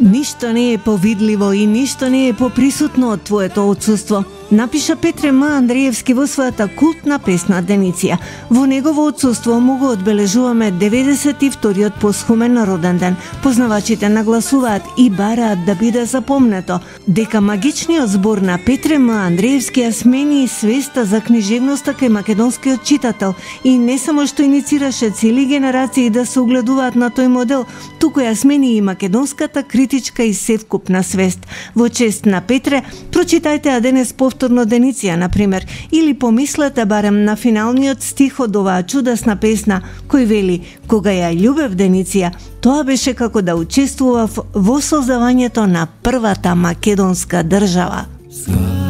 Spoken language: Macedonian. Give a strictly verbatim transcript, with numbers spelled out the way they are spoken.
Ништо не е повидливо и ништо не е поприсутно од твоето отсуство, напиша Петре М. Андреевски во својата култна песна Дениция. Во негово отсуство му го одбележуваме деветдесет и вториот посхумен роден ден. Познавачите нагласуваат и бараат да биде запомнето дека магичниот збор на Петре М. Андреевски ја смени свеста за книжевноста кај македонскиот читател и не само што иницираше цели генерации да се угледуваат на тој модел, туку ја смени и македонската критичка и севкупна свест. Во чест на Петре, прочитајте ја денес повторно Дениция, например, или помислете барем на финалниот стих од оваа чудесна песна, кој вели: кога ја љубев Дениция, тоа беше како да учествував во создавањето на првата македонска држава.